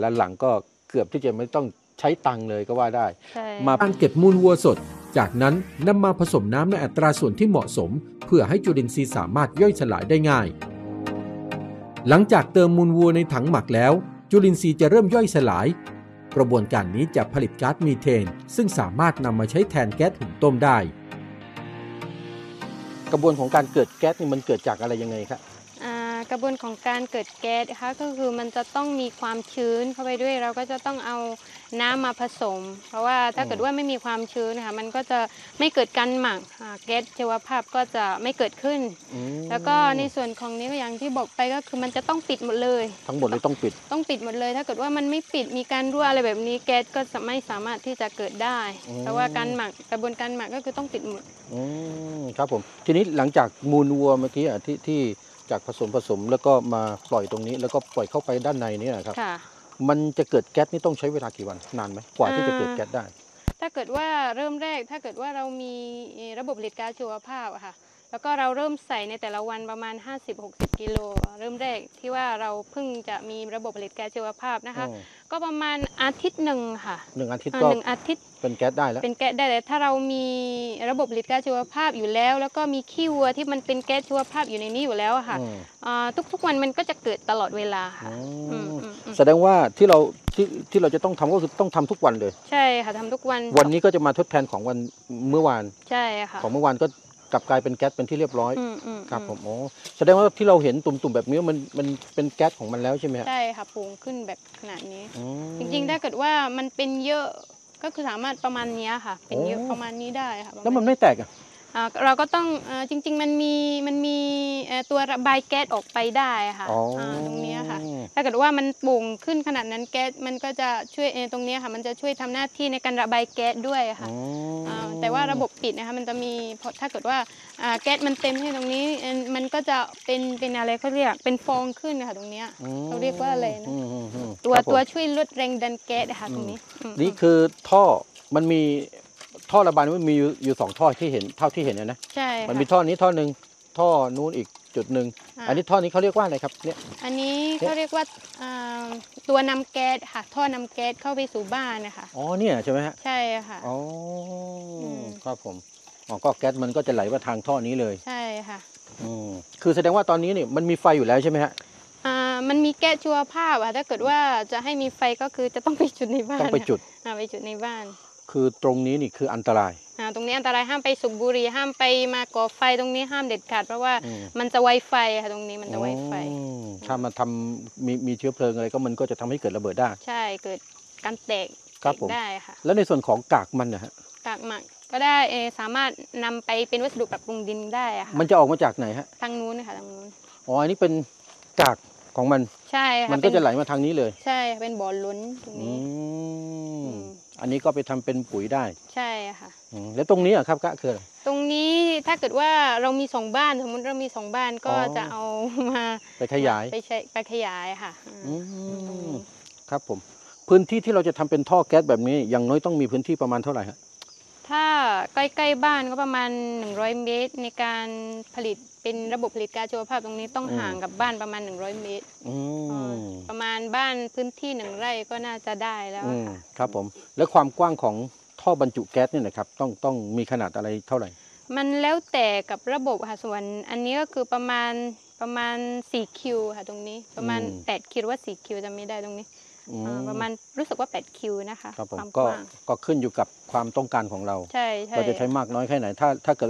และหลังก็เกือบที่จะไม่ต้องใช้ตังค์เลยก็ว่าได้มาการเก็บมูลวัวสดจากนั้นนำมาผสมน้ำในอัตราส่วนที่เหมาะสมเพื่อให้จุลินทรีย์สามารถย่อยสลายได้ง่ายหลังจากเติมมูลวัวในถังหมักแล้วจุลินทรีย์จะเริ่มย่อยสลายกระบวนการนี้จะผลิตก๊าซมีเทนซึ่งสามารถนำมาใช้แทนแก๊สหุงต้มได้กระบวนของการเกิดแก๊สนี่มันเกิดจากอะไรยังไงครับกระบวนของการเกิดแก๊สนะคะก็คือมันจะต้องมีความชื้นเข้าไปด้วยเราก็จะต้องเอาน้ำมาผสมเพราะว่าถ้าเกิดว่าไม่มีความชื้นนะคะมันก็จะไม่เกิดการหมักแก๊สชีวภาพก็จะไม่เกิดขึ้นแล้วก็ในส่วนของนี้ก็อย่างที่บอกไปก็คือมันจะต้องปิดหมดเลยทั้งหมดเลยต้องปิดหมดเลยถ้าเกิดว่ามันไม่ปิดมีการรั่วอะไรแบบนี้แก๊สก็จะไม่สามารถที่จะเกิดได้เพราะว่าการหมักกระบวนการหมักก็คือต้องปิดหมดครับผมทีนี้หลังจากมูลวัวเมื่อกี้ที่จากผสมแล้วก็มาปล่อยตรงนี้แล้วก็ปล่อยเข้าไปด้านในนี้นะครับมันจะเกิดแก๊สนี่ต้องใช้เวลากี่วันนานไหมกว่าที่จะเกิดแก๊สได้ถ้าเกิดว่าเริ่มแรกถ้าเกิดว่าเรามีระบบผลิตก๊าซชีวภาพอะค่ะแล้วก็เราเริ่มใส่ในแต่ละวันประมาณ 50-60 กิโลเริ่มแรกที่ว่าเราเพิ่งจะมีระบบผลิตแก๊สชีวภาพนะคะก็ประมาณอาทิตย์หนึ่งค่ะ 1 อาทิตย์ก็1 อาทิตย์เป็นแก๊สได้แล้วเป็นแก๊สได้แต่ถ้าเรามีระบบผลิตแก๊สชีวภาพอยู่แล้วแล้วก็มีขี้วัวที่มันเป็นแก๊สชีวภาพอยู่ในนี้อยู่แล้วค่ะทุกๆวันมันก็จะเกิดตลอดเวลาค่ะแสดงว่าที่เราจะต้องทำก็คือต้องทำทุกวันเลยใช่ค่ะทำทุกวันวันนี้ก็จะมาทดแทนของวันเมื่อวานใช่ค่ะของเมื่อวานก็กลับกลายเป็นแก๊สเป็นที่เรียบร้อยครับผมแสดงว่าที่เราเห็นตุ่มๆแบบนี้มันเป็นแก๊สของมันแล้วใช่ไหมใช่ค่ะปรุงขึ้นแบบขนาดนี้จริงๆถ้าเกิดว่ามันเป็นเยอะก็คือสามารถประมาณนี้ค่ะเป็นเยอะประมาณนี้ได้ค่ะแล้วมันไม่แตกอ่ะเราก็ต้องจริงๆมันมีตัวระบายแก๊สออกไปได้ค่ะตรงนี้ค่ะถ้าเกิดว่ามันโป่งขึ้นขนาดนั้นแก๊สมันก็จะช่วยตรงนี้ค่ะมันจะช่วยทำหน้าที่ในการระบายแก๊สด้วยค่ะแต่ว่าระบบปิดนะคะมันจะมีถ้าเกิดว่าแก๊สมันเต็มที่ตรงนี้มันก็จะเป็นอะไรเขาเรียกเป็นฟองขึ้นค่ะตรงนี้เขาเรียกว่าอะไรนะตัวช่วยลดแรงดันแก๊สค่ะตรงนี้นี่คือท่อมันมีท่อระบายมันมีอยู่2 ท่อที่เห็นเท่าที่เห็นนะใช่มันมีท่อนี้ท่อหนึ่งท่อนู้นอีกจุดหนึ่งอันนี้ท่อนี้เขาเรียกว่าอะไรครับเนี่ยอันนี้เขาเรียกว่าตัวนำแก๊สค่ะท่อนำแก๊สเข้าไปสู่บ้านนะคะอ๋อเนี่ยใช่ไหมฮะใช่ค่ะอ๋อครับผมก็แก๊สมันก็จะไหลมาทางท่อนี้เลยใช่ค่ะคือแสดงว่าตอนนี้เนี่ยมันมีไฟอยู่แล้วใช่ไหมฮะมันมีแก๊สชีวภาพอะถ้าเกิดว่าจะให้มีไฟก็คือจะต้องไปจุดในบ้านต้องไปจุดในบ้านคือตรงนี้นี่คืออันตรายตรงนี้อันตรายห้ามไปสูบบุหรี่ห้ามไปมาก่อไฟตรงนี้ห้ามเด็ดขาดเพราะว่ามันจะไวไฟค่ะตรงนี้มันจะไวไฟถ้ามาทำมีเชื้อเพลิงอะไรก็มันก็จะทำให้เกิดระเบิดได้ใช่เกิดการแตกได้ค่ะแล้วในส่วนของกากมันนะฮะกากหมักก็ได้สามารถนำไปเป็นวัสดุปรับปรุงดินได้ค่ะมันจะออกมาจากไหนฮะทางนู้นค่ะทางนู้นอันนี้เป็นกากของมันใช่ค่ะมันก็จะไหลมาทางนี้เลยใช่เป็นบ่อล้นตรงนี้อันนี้ก็ไปทำเป็นปุ๋ยได้ใช่ค่ะแล้วตรงนี้ครับก็คืออะไรตรงนี้ถ้าเกิดว่าเรามี2 บ้านสมมติเรามี2 บ้านก็จะเอามาไปขยายไปขยายค่ะครับผมพื้นที่ที่เราจะทำเป็นท่อแก๊สแบบนี้อย่างน้อยต้องมีพื้นที่ประมาณเท่าไหร่ฮะถ้าใกล้ๆบ้านก็ประมาณ100 เมตรในการผลิตเป็นระบบผลิตก๊าซชีวภาพตรงนี้ต้องห่างกับบ้านประมาณ100 เมตรประมาณบ้านพื้นที่1 ไร่ก็น่าจะได้แล้วครับผมแล้วความกว้างของท่อบรรจุแก๊สเนี่ยนะครับต้องมีขนาดอะไรเท่าไหร่มันแล้วแต่กับระบบค่ะส่วนอันนี้ก็คือประมาณ4 คิวค่ะตรงนี้ประมาณ8 คิวว่า4 คิวจะไม่ได้ตรงนี้ประมาณรู้สึกว่า8 คิวนะคะครับผมก็ขึ้นอยู่กับความต้องการของเราใช่เราจะใช้มากน้อยแค่ไหนถ้าเกิด